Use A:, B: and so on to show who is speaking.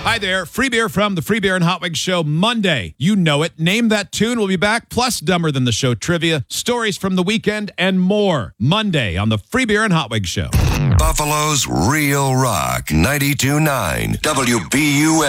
A: Hi there. Free beer from the Free Beer and Hot Wings Show Monday. You know it. Name that tune. We'll be back. Plus Dumber Than the Show trivia, stories from the weekend, and more. Monday on the Free Beer and Hot Wings Show.
B: Buffalo's Real Rock 92.9 WBUM.